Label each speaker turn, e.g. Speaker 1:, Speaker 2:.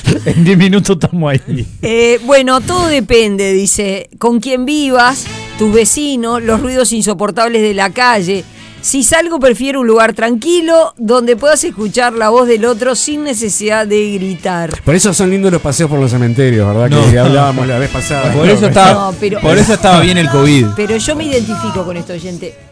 Speaker 1: En 10 minutos estamos ahí.
Speaker 2: Bueno, todo depende, dice. Con quién vivas, tus vecinos, los ruidos insoportables de la calle. Si salgo, prefiero un lugar tranquilo donde puedas escuchar la voz del otro sin necesidad de gritar.
Speaker 3: Por eso son lindos los paseos por los cementerios, ¿verdad?
Speaker 1: No.
Speaker 3: Que hablábamos la vez pasada.
Speaker 1: Por eso estaba bien el COVID.
Speaker 2: Pero yo me identifico con esto, oyente.